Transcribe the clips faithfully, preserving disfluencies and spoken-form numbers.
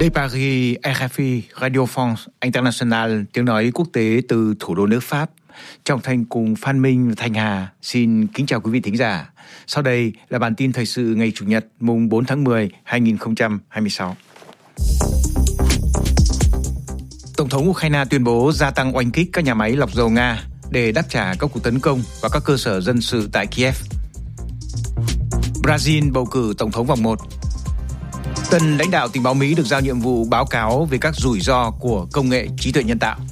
De Paris, rờ ép i, Radio France International, tiếng nói quốc tế từ thủ đô nước Pháp. Trọng Thành cùng Phan Minh và Thanh Hà xin kính chào quý vị thính giả. Sau đây là bản tin thời sự ngày Chủ nhật mùng bốn tháng mười, hai nghìn không trăm hai mươi sáu. Tổng thống Ukraine tuyên bố gia tăng oanh kích các nhà máy lọc dầu Nga để đáp trả các cuộc tấn công vào các cơ sở dân sự tại Kiev. Brazil bầu cử tổng thống vòng một. Tân lãnh đạo tình báo Mỹ được giao nhiệm vụ báo cáo về các rủi ro của công nghệ trí tuệ nhân tạo.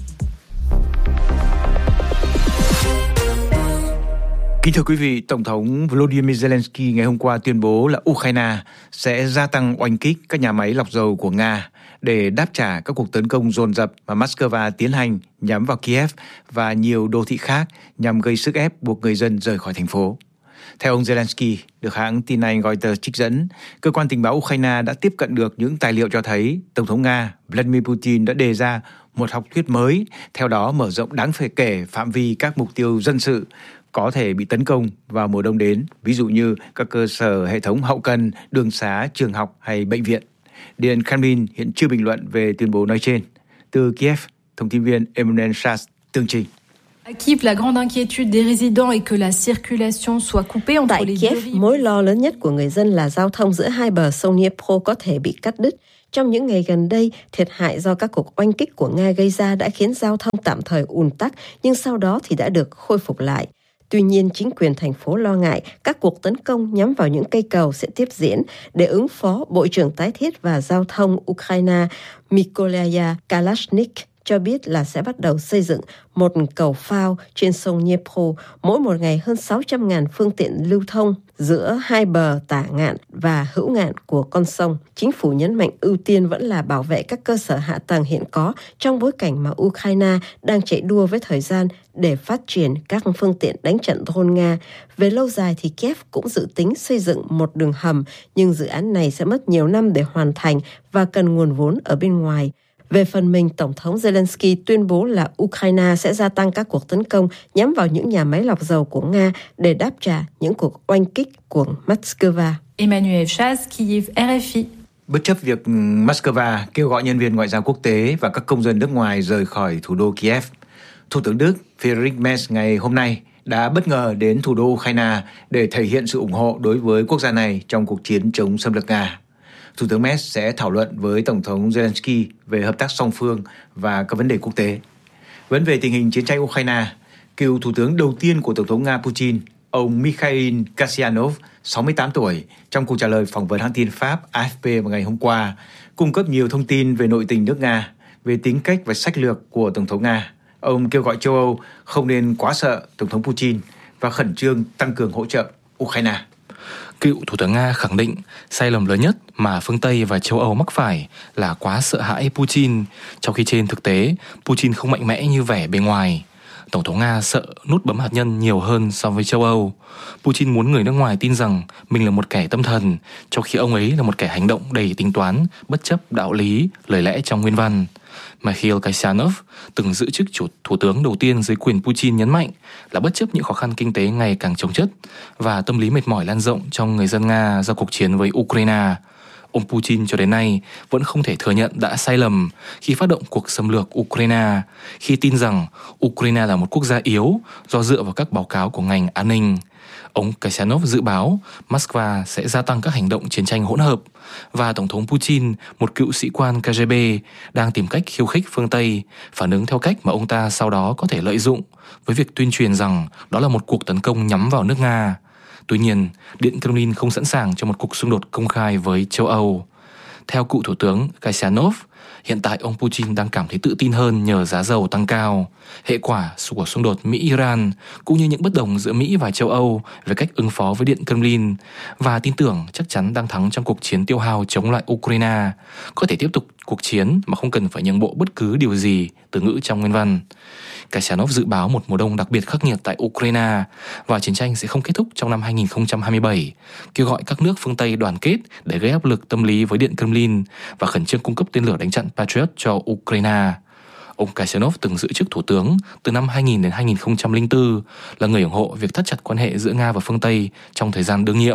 Kính thưa quý vị, Tổng thống Volodymyr Zelensky ngày hôm qua tuyên bố là Ukraine sẽ gia tăng oanh kích các nhà máy lọc dầu của Nga để đáp trả các cuộc tấn công dồn dập mà Moscow tiến hành nhắm vào Kiev và nhiều đô thị khác nhằm gây sức ép buộc người dân rời khỏi thành phố. Theo ông Zelensky, được hãng tin Anh Reuters trích dẫn, cơ quan tình báo Ukraine đã tiếp cận được những tài liệu cho thấy Tổng thống Nga Vladimir Putin đã đề ra một học thuyết mới, theo đó mở rộng đáng kể phạm vi các mục tiêu dân sự có thể bị tấn công vào mùa đông đến, ví dụ như các cơ sở hệ thống hậu cần, đường xá, trường học hay bệnh viện. Điện Kremlin hiện chưa bình luận về tuyên bố nói trên. Từ Kiev, thông tin viên Emmanuel Schatz tường trình. À Kiev, la grande inquiétude des résidents est que la circulation soit coupée entre Tại les Kiev, deux rives. mối lo lớn nhất của người dân là giao thông giữa hai bờ sông Dnipro có thể bị cắt đứt. Trong những ngày gần đây, thiệt hại do các cuộc oanh kích của Nga gây ra đã khiến giao thông tạm thời ùn tắc, nhưng sau đó thì đã được khôi phục lại. Tuy nhiên, chính quyền thành phố lo ngại các cuộc tấn công nhắm vào những cây cầu sẽ tiếp diễn. Để ứng phó, Bộ trưởng Tái thiết và Giao thông Ukraine Mykolia Kalashnik cho biết là sẽ bắt đầu xây dựng một cầu phao trên sông Dnipro, mỗi một ngày hơn sáu trăm nghìn phương tiện lưu thông giữa hai bờ tả ngạn và hữu ngạn của con sông. Chính phủ nhấn mạnh ưu tiên vẫn là bảo vệ các cơ sở hạ tầng hiện có trong bối cảnh mà Ukraine đang chạy đua với thời gian để phát triển các phương tiện đánh trận drone Nga. Về lâu dài thì Kiev cũng dự tính xây dựng một đường hầm, nhưng dự án này sẽ mất nhiều năm để hoàn thành và cần nguồn vốn ở bên ngoài. Về phần mình, Tổng thống Zelensky tuyên bố là Ukraine sẽ gia tăng các cuộc tấn công nhắm vào những nhà máy lọc dầu của Nga để đáp trả những cuộc oanh kích của Moscow. Emmanuel Schatz, Kiev, rờ ép i. Bất chấp việc Moscow kêu gọi nhân viên ngoại giao quốc tế và các công dân nước ngoài rời khỏi thủ đô Kiev, Thủ tướng Đức Friedrich Merz ngày hôm nay đã bất ngờ đến thủ đô Ukraine để thể hiện sự ủng hộ đối với quốc gia này trong cuộc chiến chống xâm lược Nga. Thủ tướng Merz sẽ thảo luận với Tổng thống Zelensky về hợp tác song phương và các vấn đề quốc tế. Vấn về tình hình chiến tranh Ukraine, cựu thủ tướng đầu tiên của Tổng thống Nga Putin, ông Mikhail Kasyanov, sáu mươi tám tuổi, trong cuộc trả lời phỏng vấn hãng tin Pháp a ép pê vào ngày hôm qua, cung cấp nhiều thông tin về nội tình nước Nga, về tính cách và sách lược của Tổng thống Nga. Ông kêu gọi châu Âu không nên quá sợ Tổng thống Putin và khẩn trương tăng cường hỗ trợ Ukraine. Cựu Thủ tướng Nga khẳng định sai lầm lớn nhất mà phương Tây và châu Âu mắc phải là quá sợ hãi Putin, trong khi trên thực tế Putin không mạnh mẽ như vẻ bề ngoài. Tổng thống Nga sợ nút bấm hạt nhân nhiều hơn so với châu Âu. Putin muốn người nước ngoài tin rằng mình là một kẻ tâm thần, trong khi ông ấy là một kẻ hành động đầy tính toán, bất chấp đạo lý, lời lẽ trong nguyên văn. Mikhail Kasyanov, từng giữ chức chủ thủ tướng đầu tiên dưới quyền Putin, nhấn mạnh là bất chấp những khó khăn kinh tế ngày càng chồng chất và tâm lý mệt mỏi lan rộng trong người dân Nga do cuộc chiến với Ukraine, ông Putin cho đến nay vẫn không thể thừa nhận đã sai lầm khi phát động cuộc xâm lược Ukraine, khi tin rằng Ukraine là một quốc gia yếu do dựa vào các báo cáo của ngành an ninh. Ông Kasyanov dự báo Moscow sẽ gia tăng các hành động chiến tranh hỗn hợp và Tổng thống Putin, một cựu sĩ quan ca giê bê, đang tìm cách khiêu khích phương Tây, phản ứng theo cách mà ông ta sau đó có thể lợi dụng với việc tuyên truyền rằng đó là một cuộc tấn công nhắm vào nước Nga. Tuy nhiên, Điện Kremlin không sẵn sàng cho một cuộc xung đột công khai với châu Âu. Theo cựu Thủ tướng Kasyanov, hiện tại ông Putin đang cảm thấy tự tin hơn nhờ giá dầu tăng cao, hệ quả của xung đột Mỹ-Iran, cũng như những bất đồng giữa Mỹ và châu Âu về cách ứng phó với Điện Kremlin, và tin tưởng chắc chắn đang thắng trong cuộc chiến tiêu hao chống lại Ukraine, có thể tiếp tục cuộc chiến mà không cần phải nhượng bộ bất cứ điều gì, từ ngữ trong nguyên văn. Kasyanov dự báo một mùa đông đặc biệt khắc nghiệt tại Ukraine và chiến tranh sẽ không kết thúc trong năm hai nghìn không trăm hai mươi bảy, kêu gọi các nước phương Tây đoàn kết để gây áp lực tâm lý với Điện Kremlin và khẩn trương cung cấp tên lửa đánh chặn Patriot cho Ukraine. Ông Kasyanov từng giữ chức thủ tướng từ năm hai nghìn đến hai nghìn không trăm lẻ bốn, là người ủng hộ việc thắt chặt quan hệ giữa Nga và phương Tây trong thời gian đương nhiệm.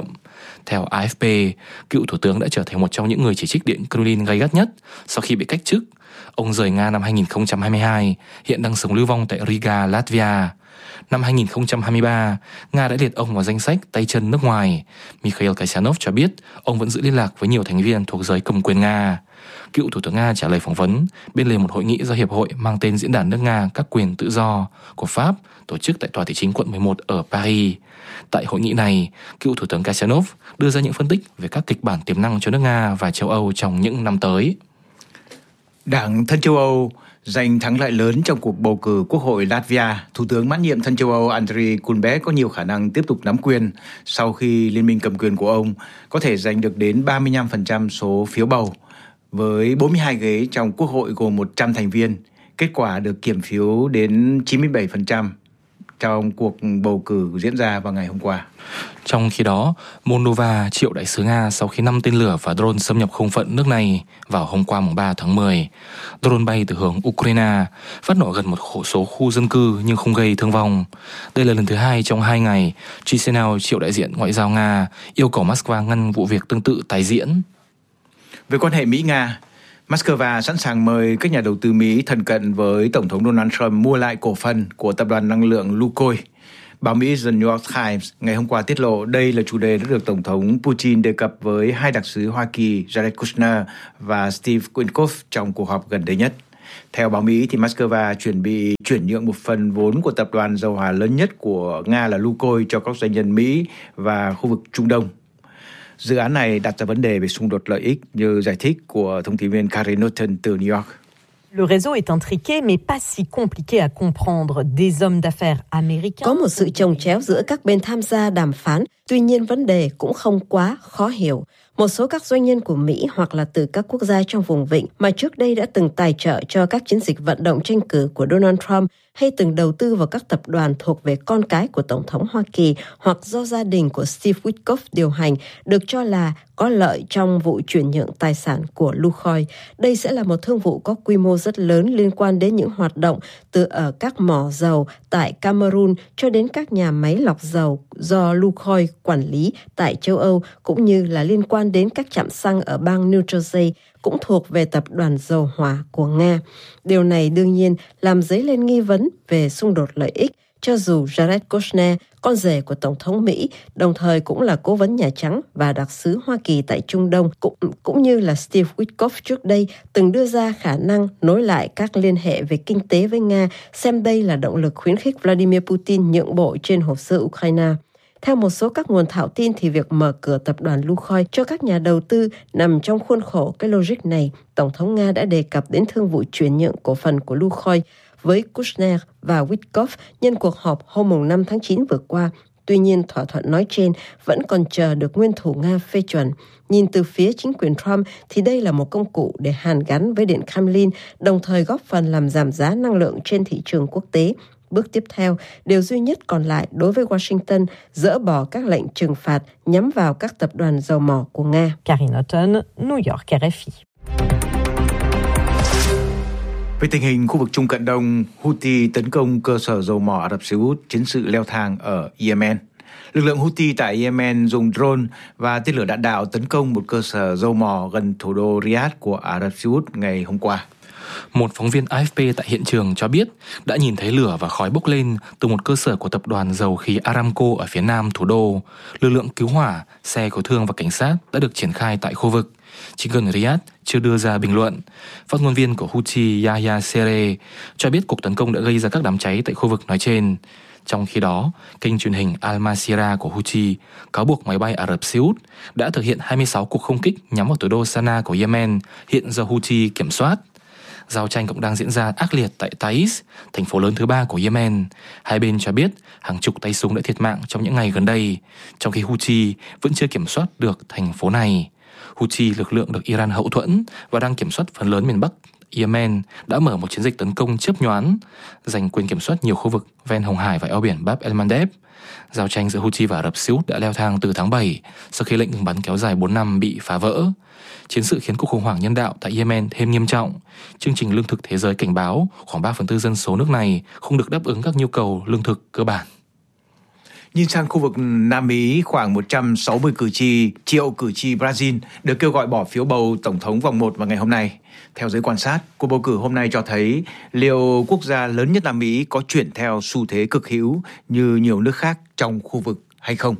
Theo a ép pê, cựu thủ tướng đã trở thành một trong những người chỉ trích Điện Kremlin gay gắt nhất sau khi bị cách chức. Ông rời Nga năm hai nghìn không trăm hai mươi hai, hiện đang sống lưu vong tại Riga, Latvia. Năm hai nghìn không trăm hai mươi ba, Nga đã liệt ông vào danh sách tay chân nước ngoài. Mikhail Kasyanov cho biết ông vẫn giữ liên lạc với nhiều thành viên thuộc giới cầm quyền Nga. Cựu thủ tướng Nga trả lời phỏng vấn bên lề một hội nghị do Hiệp hội mang tên Diễn đàn nước Nga các quyền tự do của Pháp tổ chức tại tòa thị chính quận mười một ở Paris. Tại hội nghị này, cựu thủ tướng Kasyanov đưa ra những phân tích về các kịch bản tiềm năng cho nước Nga và châu Âu trong những năm tới. Đảng Thân châu Âu giành thắng lợi lớn trong cuộc bầu cử Quốc hội Latvia. Thủ tướng mãn nhiệm Thân châu Âu Andriy Kulbek có nhiều khả năng tiếp tục nắm quyền sau khi liên minh cầm quyền của ông có thể giành được đến ba mươi lăm phần trăm số phiếu bầu. Với bốn mươi hai ghế trong Quốc hội gồm một trăm thành viên, kết quả được kiểm phiếu đến chín mươi bảy phần trăm trong cuộc bầu cử diễn ra vào ngày hôm qua. Trong khi đó, Moldova triệu đại sứ Nga sau khi năm tên lửa và drone xâm nhập không phận nước này vào hôm qua mùng ba tháng mười. Drone bay từ hướng Ukraine, phát nổ gần một số khu dân cư nhưng không gây thương vong. Đây là lần thứ hai trong hai ngày, Chisinau triệu đại diện ngoại giao Nga yêu cầu Moscow ngăn vụ việc tương tự tái diễn. Về quan hệ Mỹ-Nga, Moscow sẵn sàng mời các nhà đầu tư Mỹ thân cận với Tổng thống Donald Trump mua lại cổ phần của tập đoàn năng lượng Lukoil. Báo Mỹ The New York Times ngày hôm qua tiết lộ đây là chủ đề đã được Tổng thống Putin đề cập với hai đặc sứ Hoa Kỳ Jared Kushner và Steve Witkoff trong cuộc họp gần đây nhất. Theo báo Mỹ, thì Moscow chuẩn bị chuyển nhượng một phần vốn của tập đoàn dầu hỏa lớn nhất của Nga là Lukoil cho các doanh nhân Mỹ và khu vực Trung Đông. Dự án này đặt ra vấn đề về xung đột lợi ích như giải thích của thông tin viên Karen Norton từ New York. Le réseau est intriqué mais pas si compliqué à comprendre. Des hommes d'affaires américains. Có một sự chồng chéo giữa các bên tham gia đàm phán, tuy nhiên vấn đề cũng không quá khó hiểu. Một số các doanh nhân của Mỹ hoặc là từ các quốc gia trong vùng vịnh mà trước đây đã từng tài trợ cho các chiến dịch vận động tranh cử của Donald Trump hay từng đầu tư vào các tập đoàn thuộc về con cái của Tổng thống Hoa Kỳ hoặc do gia đình của Steve Witkoff điều hành được cho là có lợi trong vụ chuyển nhượng tài sản của Lukoil. Đây sẽ là một thương vụ có quy mô rất lớn liên quan đến những hoạt động từ ở các mỏ dầu tại Cameroon cho đến các nhà máy lọc dầu do Lukoil quản lý tại châu Âu, cũng như là liên quan đến các trạm xăng ở bang New Jersey cũng thuộc về tập đoàn dầu hỏa của Nga. Điều này đương nhiên làm dấy lên nghi vấn về xung đột lợi ích, cho dù Jared Kushner, con rể của Tổng thống Mỹ, đồng thời cũng là cố vấn Nhà Trắng và đặc sứ Hoa Kỳ tại Trung Đông, cũng, cũng như là Steve Witkoff trước đây từng đưa ra khả năng nối lại các liên hệ về kinh tế với Nga, xem đây là động lực khuyến khích Vladimir Putin nhượng bộ trên hồ sơ Ukraine. Theo một số các nguồn thạo tin thì việc mở cửa tập đoàn Lukoil cho các nhà đầu tư nằm trong khuôn khổ cái logic này. Tổng thống Nga đã đề cập đến thương vụ chuyển nhượng cổ phần của Lukoil với Kushner và Witkoff nhân cuộc họp hôm năm tháng chín vừa qua. Tuy nhiên, thỏa thuận nói trên vẫn còn chờ được nguyên thủ Nga phê chuẩn. Nhìn từ phía chính quyền Trump thì đây là một công cụ để hàn gắn với Điện Kremlin, đồng thời góp phần làm giảm giá năng lượng trên thị trường quốc tế. Bước tiếp theo, điều duy nhất còn lại đối với Washington dỡ bỏ các lệnh trừng phạt nhắm vào các tập đoàn dầu mỏ của Nga. Karen Norton, New York, R F I. Về tình hình khu vực Trung Cận Đông, Houthi tấn công cơ sở dầu mỏ Ả Rập Xê Út, chiến sự leo thang ở Yemen. Lực lượng Houthi tại Yemen dùng drone và tên lửa đạn đạo tấn công một cơ sở dầu mỏ gần thủ đô Riyadh của Ả Rập Xê Út ngày hôm qua. Một phóng viên a ép pê tại hiện trường cho biết đã nhìn thấy lửa và khói bốc lên từ một cơ sở của tập đoàn dầu khí Aramco ở phía nam thủ đô. Lực lượng cứu hỏa, xe cứu thương và cảnh sát đã được triển khai tại khu vực. Chính quyền Riyadh chưa đưa ra bình luận. Phát ngôn viên của Houthi Yahya Sere cho biết cuộc tấn công đã gây ra các đám cháy tại khu vực nói trên. Trong khi đó, kênh truyền hình Al Masirah của Houthi cáo buộc máy bay Ả Rập Xê Út đã thực hiện hai mươi sáu cuộc không kích nhắm vào thủ đô Sanaa của Yemen, hiện do Houthi kiểm soát. Giao tranh cũng đang diễn ra ác liệt tại Taiz, thành phố lớn thứ ba của Yemen. Hai bên cho biết hàng chục tay súng đã thiệt mạng trong những ngày gần đây, trong khi Houthi vẫn chưa kiểm soát được thành phố này. Houthi, lực lượng được Iran hậu thuẫn và đang kiểm soát phần lớn miền Bắc Yemen, đã mở một chiến dịch tấn công chớp nhoáng, giành quyền kiểm soát nhiều khu vực ven Hồng Hải và eo biển Bab el-Mandeb. Giao tranh giữa Houthi và Ả Rập Xê Út đã leo thang từ tháng bảy sau khi lệnh ngừng bắn kéo dài bốn năm bị phá vỡ. Chiến sự khiến cuộc khủng hoảng nhân đạo tại Yemen thêm nghiêm trọng. Chương trình Lương thực Thế giới cảnh báo khoảng ba phần tư dân số nước này không được đáp ứng các nhu cầu lương thực cơ bản. Nhìn sang khu vực Nam Mỹ, khoảng một trăm sáu mươi cử tri, triệu cử tri Brazil được kêu gọi bỏ phiếu bầu Tổng thống vòng một vào ngày hôm nay. Theo giới quan sát, cuộc bầu cử hôm nay cho thấy liệu quốc gia lớn nhất Nam Mỹ có chuyển theo xu thế cực hữu như nhiều nước khác trong khu vực hay không.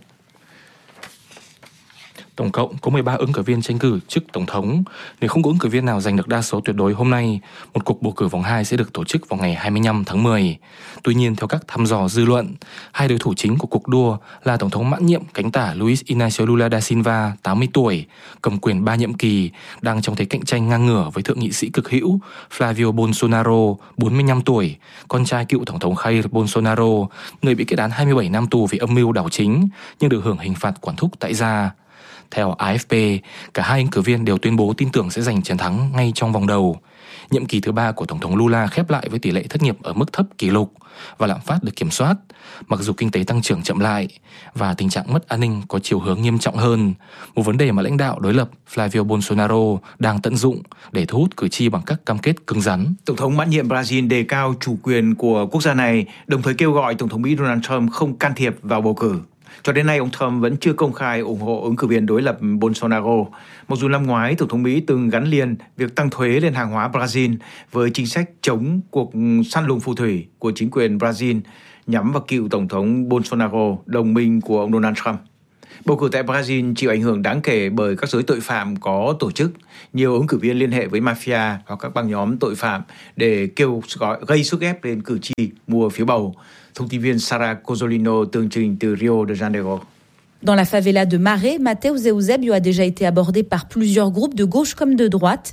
Tổng cộng có mười ba ứng cử viên tranh cử chức tổng thống. Nếu không có ứng cử viên nào giành được đa số tuyệt đối hôm nay, một cuộc bầu cử vòng hai sẽ được tổ chức vào ngày hai mươi lăm tháng mười. Tuy nhiên, theo các thăm dò dư luận, hai đối thủ chính của cuộc đua là Tổng thống mãn nhiệm cánh tả Luiz Inácio Lula da Silva, tám mươi tuổi, cầm quyền ba nhiệm kỳ, đang trong thế cạnh tranh ngang ngửa với thượng nghị sĩ cực hữu Flavio Bolsonaro, bốn mươi lăm tuổi, con trai cựu Tổng thống Jair Bolsonaro, người bị kết án hai mươi bảy năm tù vì âm mưu đảo chính nhưng được hưởng hình phạt quản thúc tại gia. Theo a ép pê, cả hai ứng cử viên đều tuyên bố tin tưởng sẽ giành chiến thắng ngay trong vòng đầu. Nhiệm kỳ thứ ba của Tổng thống Lula khép lại với tỷ lệ thất nghiệp ở mức thấp kỷ lục và lạm phát được kiểm soát, mặc dù kinh tế tăng trưởng chậm lại và tình trạng mất an ninh có chiều hướng nghiêm trọng hơn, một vấn đề mà lãnh đạo đối lập Flavio Bolsonaro đang tận dụng để thu hút cử tri bằng các cam kết cứng rắn. Tổng thống mãn nhiệm Brazil đề cao chủ quyền của quốc gia này, đồng thời kêu gọi Tổng thống Mỹ Donald Trump không can thiệp vào bầu cử. Cho đến nay, ông Trump vẫn chưa công khai ủng hộ ứng cử viên đối lập Bolsonaro. Mặc dù năm ngoái, Tổng thống Mỹ từng gắn liền việc tăng thuế lên hàng hóa Brazil với chính sách chống cuộc săn lùng phù thủy của chính quyền Brazil nhắm vào cựu Tổng thống Bolsonaro, đồng minh của ông Donald Trump. Bầu cử tại Brazil chịu ảnh hưởng đáng kể bởi các giới tội phạm có tổ chức. Nhiều ứng cử viên liên hệ với mafia hoặc các băng nhóm tội phạm để kêu gọi gây sức ép lên cử tri mua phiếu bầu. Thông tin viên Sara Cozzolino tường trình từ Rio de Janeiro. Dans la favela de Maré, Mateus Eusébio a déjà été abordé par plusieurs groupes de gauche comme de droite.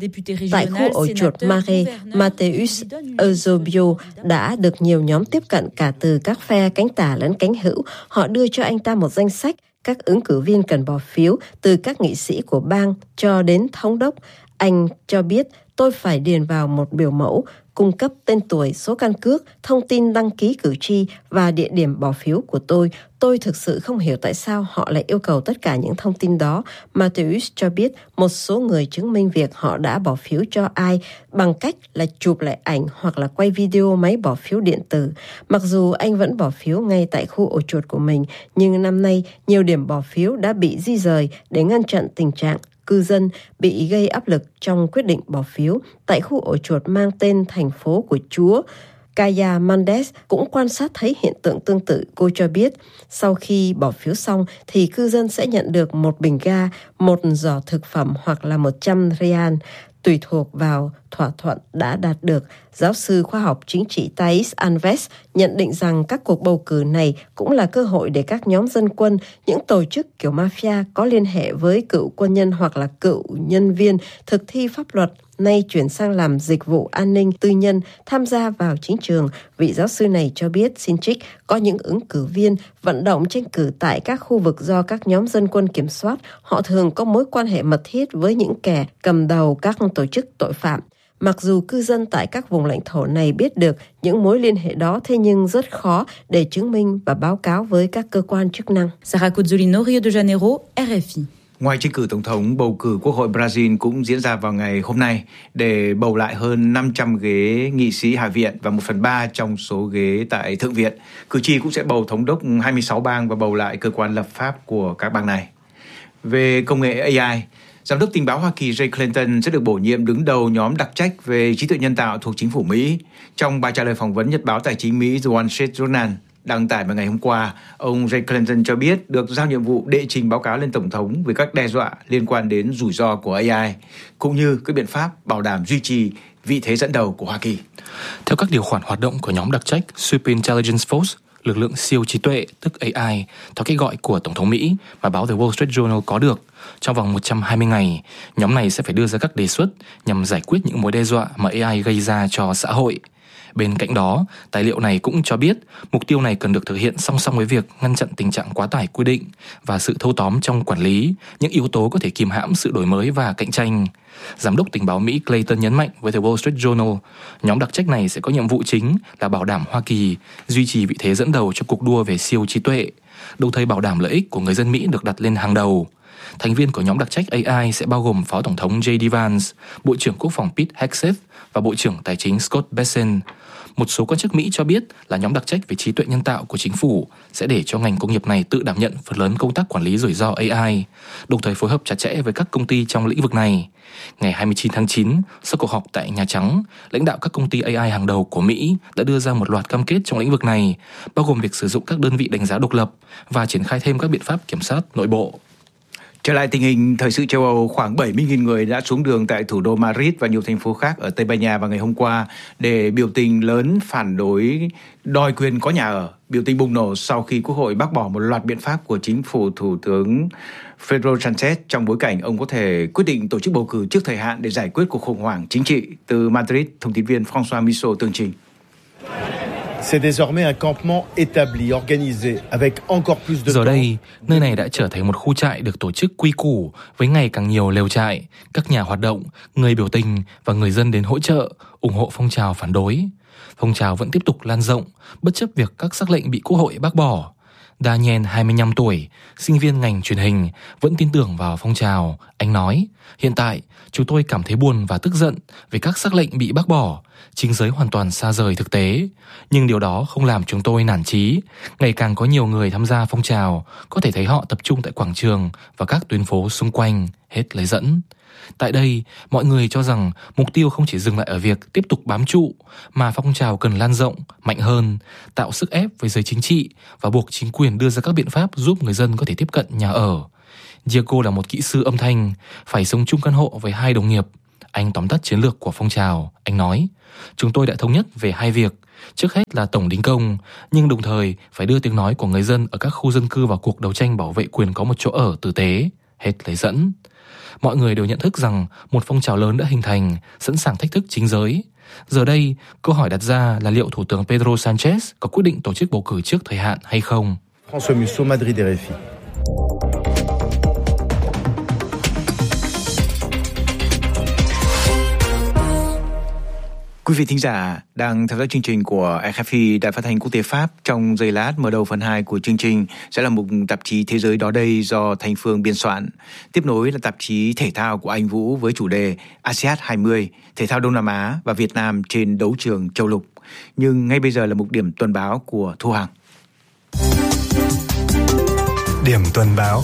Tại khu ổ chuột Maré, Mateus Eusébio đã được nhiều nhóm tiếp cận cả từ các phe cánh tả lẫn cánh hữu. Họ đưa cho anh ta một danh sách các ứng cử viên cần bỏ phiếu, từ các nghị sĩ của bang cho đến thống đốc. Anh cho biết, tôi phải điền vào một biểu mẫu, cung cấp tên tuổi, số căn cước, thông tin đăng ký cử tri và địa điểm bỏ phiếu của tôi. Tôi thực sự không hiểu tại sao họ lại yêu cầu tất cả những thông tin đó. Mateus cho biết một số người chứng minh việc họ đã bỏ phiếu cho ai bằng cách là chụp lại ảnh hoặc là quay video máy bỏ phiếu điện tử. Mặc dù anh vẫn bỏ phiếu ngay tại khu ổ chuột của mình, nhưng năm nay nhiều điểm bỏ phiếu đã bị di rời để ngăn chặn tình trạng cư dân bị gây áp lực trong quyết định bỏ phiếu. Tại khu ổ chuột mang tên thành phố của Chúa, Kaya Mendes cũng quan sát thấy hiện tượng tương tự. Cô cho biết, sau khi bỏ phiếu xong thì cư dân sẽ nhận được một bình ga, một giỏ thực phẩm hoặc là một trăm real, tùy thuộc vào thỏa thuận đã đạt được. Giáo sư khoa học chính trị Thais Alves nhận định rằng các cuộc bầu cử này cũng là cơ hội để các nhóm dân quân, những tổ chức kiểu mafia có liên hệ với cựu quân nhân hoặc là cựu nhân viên thực thi pháp luật, nay chuyển sang làm dịch vụ an ninh tư nhân, tham gia vào chính trường. Vị giáo sư này cho biết, xin trích, có những ứng cử viên vận động tranh cử tại các khu vực do các nhóm dân quân kiểm soát. Họ thường có mối quan hệ mật thiết với những kẻ cầm đầu các tổ chức tội phạm. Mặc dù cư dân tại các vùng lãnh thổ này biết được những mối liên hệ đó, thế nhưng rất khó để chứng minh và báo cáo với các cơ quan chức năng. Sara Cozzolino, Rio de Janeiro, R F I. Ngoài tranh cử tổng thống, bầu cử Quốc hội Brazil cũng diễn ra vào ngày hôm nay để bầu lại hơn năm trăm ghế nghị sĩ Hạ viện và một phần ba trong số ghế tại Thượng viện. Cử tri cũng sẽ bầu thống đốc hai mươi sáu bang và bầu lại cơ quan lập pháp của các bang này. Về công nghệ a i, Giám đốc tình báo Hoa Kỳ Jay Clayton sẽ được bổ nhiệm đứng đầu nhóm đặc trách về trí tuệ nhân tạo thuộc chính phủ Mỹ. Trong bài trả lời phỏng vấn nhật báo tài chính Mỹ The Wall Street Journal đăng tải vào ngày hôm qua, ông Jay Clayton cho biết được giao nhiệm vụ đệ trình báo cáo lên Tổng thống về các đe dọa liên quan đến rủi ro của a i, cũng như các biện pháp bảo đảm duy trì vị thế dẫn đầu của Hoa Kỳ. Theo các điều khoản hoạt động của nhóm đặc trách Super Intelligence Force, lực lượng siêu trí tuệ, tức a i, theo cách gọi của Tổng thống Mỹ mà báo The Wall Street Journal có được, trong vòng một trăm hai mươi ngày, nhóm này sẽ phải đưa ra các đề xuất nhằm giải quyết những mối đe dọa mà a i gây ra cho xã hội. Bên cạnh đó, tài liệu này cũng cho biết mục tiêu này cần được thực hiện song song với việc ngăn chặn tình trạng quá tải quy định và sự thâu tóm trong quản lý, những yếu tố có thể kìm hãm sự đổi mới và cạnh tranh. Giám đốc tình báo Mỹ Clayton nhấn mạnh với The Wall Street Journal, nhóm đặc trách này sẽ có nhiệm vụ chính là bảo đảm Hoa Kỳ duy trì vị thế dẫn đầu trong cuộc đua về siêu trí tuệ, đồng thời bảo đảm lợi ích của người dân Mỹ được đặt lên hàng đầu. Thành viên của nhóm đặc trách a i sẽ bao gồm Phó Tổng thống J D Vance, Bộ trưởng Quốc phòng Pete Hegseth và Bộ trưởng Tài chính Scott Bessent. Một số quan chức Mỹ cho biết là nhóm đặc trách về trí tuệ nhân tạo của chính phủ sẽ để cho ngành công nghiệp này tự đảm nhận phần lớn công tác quản lý rủi ro a i, đồng thời phối hợp chặt chẽ với các công ty trong lĩnh vực này. Ngày hai mươi chín tháng chín, sau cuộc họp tại Nhà Trắng, lãnh đạo các công ty a i hàng đầu của Mỹ đã đưa ra một loạt cam kết trong lĩnh vực này, bao gồm việc sử dụng các đơn vị đánh giá độc lập và triển khai thêm các biện pháp kiểm soát nội bộ. Trở lại tình hình thời sự châu Âu, khoảng bảy mươi nghìn người đã xuống đường tại thủ đô Madrid và nhiều thành phố khác ở Tây Ban Nha vào ngày hôm qua để biểu tình lớn phản đối đòi quyền có nhà ở. Biểu tình bùng nổ sau khi Quốc hội bác bỏ một loạt biện pháp của chính phủ Thủ tướng Pedro Sánchez trong bối cảnh ông có thể quyết định tổ chức bầu cử trước thời hạn để giải quyết cuộc khủng hoảng chính trị. Từ Madrid, thông tin viên François Michaud tường trình. C'est désormais un campement établi, organisé, avec encore plus de Giờ đây, nơi này đã trở thành một khu trại được tổ chức quy củ với ngày càng nhiều lều trại, các nhà hoạt động, người biểu tình và người dân đến hỗ trợ, ủng hộ phong trào phản đối. Phong trào vẫn tiếp tục lan rộng, bất chấp việc các sắc lệnh bị Quốc hội bác bỏ. Daniel, hai mươi lăm tuổi, sinh viên ngành truyền hình, vẫn tin tưởng vào phong trào. Anh nói, hiện tại, chúng tôi cảm thấy buồn và tức giận vì các sắc lệnh bị bác bỏ. Chính giới hoàn toàn xa rời thực tế. Nhưng điều đó không làm chúng tôi nản chí. Ngày càng có nhiều người tham gia phong trào, có thể thấy họ tập trung tại quảng trường và các tuyến phố xung quanh, hết lời dẫn. Tại đây, mọi người cho rằng mục tiêu không chỉ dừng lại ở việc tiếp tục bám trụ, mà phong trào cần lan rộng, mạnh hơn, tạo sức ép với giới chính trị và buộc chính quyền đưa ra các biện pháp giúp người dân có thể tiếp cận nhà ở. Diego là một kỹ sư âm thanh, phải sống chung căn hộ với hai đồng nghiệp. Anh tóm tắt chiến lược của phong trào. Anh nói, chúng tôi đã thống nhất về hai việc. Trước hết là tổng đình công, nhưng đồng thời phải đưa tiếng nói của người dân ở các khu dân cư vào cuộc đấu tranh bảo vệ quyền có một chỗ ở tử tế. Hết lời dẫn. Mọi người đều nhận thức rằng một phong trào lớn đã hình thành, sẵn sàng thách thức chính giới. Giờ đây, câu hỏi đặt ra là liệu Thủ tướng Pedro Sánchez có quyết định tổ chức bầu cử trước thời hạn hay không? François Michaud, Madrid, R F I. Quý vị thính giả đang theo dõi chương trình của R F I, Đài Phát thanh Quốc tế Pháp. Trong giây lát mở đầu phần hai của chương trình sẽ là một tạp chí Thế giới đó đây do Thanh Phương biên soạn. Tiếp nối là tạp chí Thể thao của Anh Vũ với chủ đề a sê an hai mươi, Thể thao Đông Nam Á và Việt Nam trên đấu trường châu lục. Nhưng ngay bây giờ là mục điểm tuần báo của Thu Hằng. Điểm tuần báo.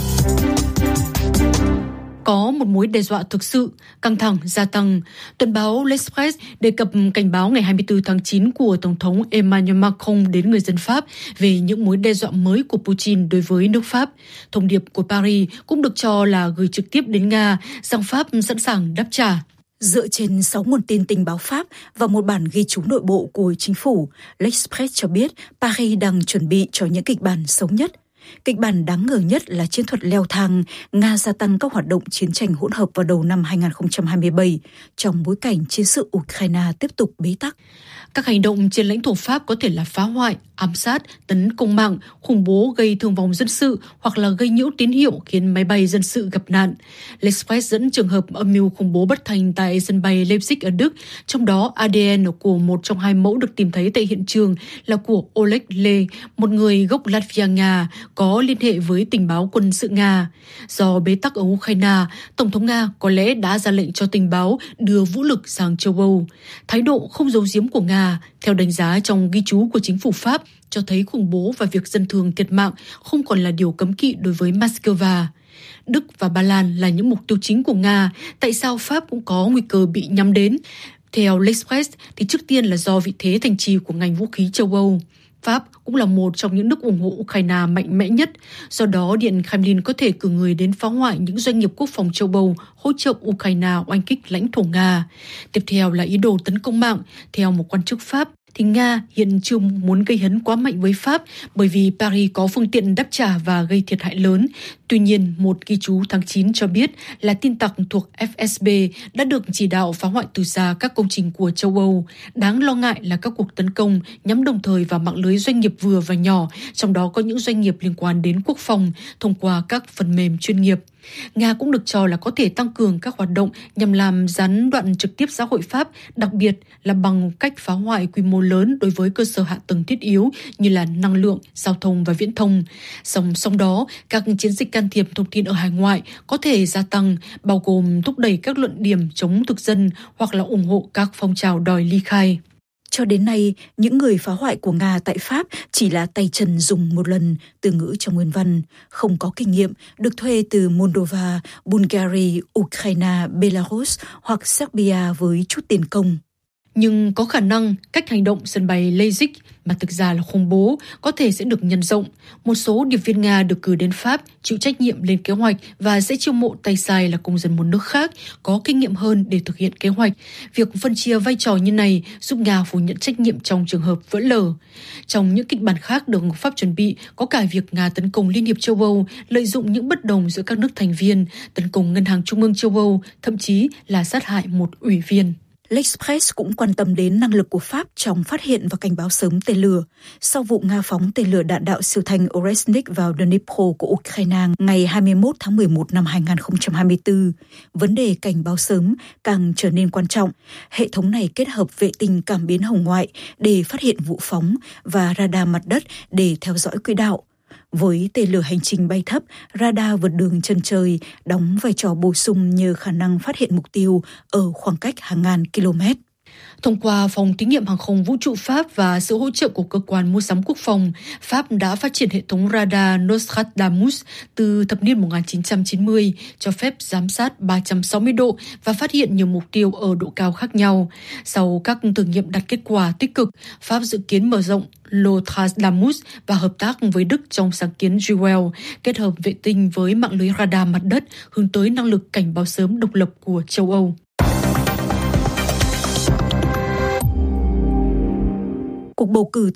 Có một mối đe dọa thực sự, căng thẳng gia tăng. Tuần báo L'Express đề cập cảnh báo ngày hai mươi tư tháng chín của Tổng thống Emmanuel Macron đến người dân Pháp về những mối đe dọa mới của Putin đối với nước Pháp. Thông điệp của Paris cũng được cho là gửi trực tiếp đến Nga rằng Pháp sẵn sàng đáp trả. Dựa trên sáu nguồn tin tình báo Pháp và một bản ghi chú nội bộ của chính phủ, L'Express cho biết Paris đang chuẩn bị cho những kịch bản xấu nhất. Kịch bản đáng ngờ nhất là chiến thuật leo thang, Nga gia tăng các hoạt động chiến tranh hỗn hợp vào đầu năm hai không hai bảy trong bối cảnh chiến sự Ukraine tiếp tục bế tắc. Các hành động trên lãnh thổ Pháp có thể là phá hoại, ám sát, tấn công mạng, khủng bố gây thương vong dân sự hoặc là gây nhiễu tín hiệu khiến máy bay dân sự gặp nạn. L'Express dẫn trường hợp âm mưu khủng bố bất thành tại sân bay Leipzig ở Đức, trong đó a đê en của một trong hai mẫu được tìm thấy tại hiện trường là của Oleg Le, một người gốc Latvia Nga có liên hệ với tình báo quân sự Nga. Do bế tắc ở Ukraine, Tổng thống Nga có lẽ đã ra lệnh cho tình báo đưa vũ lực sang châu Âu. Thái độ không giấu giếm của Nga, theo đánh giá trong ghi chú của chính phủ Pháp, cho thấy khủng bố và việc dân thường thiệt mạng không còn là điều cấm kỵ đối với Moscow. Đức và Ba Lan là những mục tiêu chính của Nga, tại sao Pháp cũng có nguy cơ bị nhắm đến? Theo L'Express thì trước tiên là do vị thế thành trì của ngành vũ khí châu Âu. Pháp cũng là một trong những nước ủng hộ Ukraine mạnh mẽ nhất, do đó Điện Kremlin có thể cử người đến phá hoại những doanh nghiệp quốc phòng châu Âu hỗ trợ Ukraine oanh kích lãnh thổ Nga. Tiếp theo là ý đồ tấn công mạng. Theo một quan chức Pháp, thì Nga hiện chưa muốn gây hấn quá mạnh với Pháp bởi vì Paris có phương tiện đáp trả và gây thiệt hại lớn. Tuy nhiên, một ghi chú tháng chín cho biết là tin tặc thuộc ép ét bê đã được chỉ đạo phá hoại từ xa các công trình của châu Âu. Đáng lo ngại là các cuộc tấn công nhắm đồng thời vào mạng lưới doanh nghiệp vừa và nhỏ, trong đó có những doanh nghiệp liên quan đến quốc phòng thông qua các phần mềm chuyên nghiệp. Nga cũng được cho là có thể tăng cường các hoạt động nhằm làm gián đoạn trực tiếp xã hội Pháp, đặc biệt là bằng cách phá hoại quy mô lớn đối với cơ sở hạ tầng thiết yếu như là năng lượng, giao thông và viễn thông. Song song đó, các chiến dịch can thiệp thông tin ở hải ngoại có thể gia tăng, bao gồm thúc đẩy các luận điểm chống thực dân hoặc là ủng hộ các phong trào đòi ly khai. Cho đến nay, những người phá hoại của Nga tại Pháp chỉ là tay chân dùng một lần, từ ngữ trong nguyên văn, không có kinh nghiệm, được thuê từ Moldova, Bulgaria, Ukraine, Belarus hoặc Serbia với chút tiền công. Nhưng có khả năng cách hành động sân bay Leipzig mà thực ra là khủng bố có thể sẽ được nhân rộng. Một số điệp viên Nga được cử đến Pháp chịu trách nhiệm lên kế hoạch và sẽ chiêu mộ tay sai là công dân một nước khác có kinh nghiệm hơn để thực hiện kế hoạch. Việc phân chia vai trò như này giúp Nga phủ nhận trách nhiệm trong trường hợp vỡ lở. Trong những kịch bản khác được Pháp chuẩn bị có cả việc Nga tấn công Liên hiệp châu Âu, lợi dụng những bất đồng giữa các nước thành viên, tấn công Ngân hàng Trung ương châu Âu, thậm chí là sát hại một ủy viên. L'Express cũng quan tâm đến năng lực của Pháp trong phát hiện và cảnh báo sớm tên lửa. Sau vụ Nga phóng tên lửa đạn đạo siêu thanh Oresnik vào Dnipro của Ukraine ngày hai mươi mốt tháng mười một năm hai nghìn không trăm hai mươi tư, vấn đề cảnh báo sớm càng trở nên quan trọng. Hệ thống này kết hợp vệ tinh cảm biến hồng ngoại để phát hiện vụ phóng và radar mặt đất để theo dõi quỹ đạo. Với tên lửa hành trình bay thấp, radar vượt đường chân trời đóng vai trò bổ sung nhờ khả năng phát hiện mục tiêu ở khoảng cách hàng ngàn km. Thông qua phòng thí nghiệm hàng không vũ trụ Pháp và sự hỗ trợ của cơ quan mua sắm quốc phòng, Pháp đã phát triển hệ thống radar Nostradamus từ thập niên một nghìn chín trăm chín mươi, cho phép giám sát ba trăm sáu mươi độ và phát hiện nhiều mục tiêu ở độ cao khác nhau. Sau các thử nghiệm đạt kết quả tích cực, Pháp dự kiến mở rộng Nostradamus và hợp tác với Đức trong sáng kiến Jewel, kết hợp vệ tinh với mạng lưới radar mặt đất hướng tới năng lực cảnh báo sớm độc lập của châu Âu. Cuộc bầu cử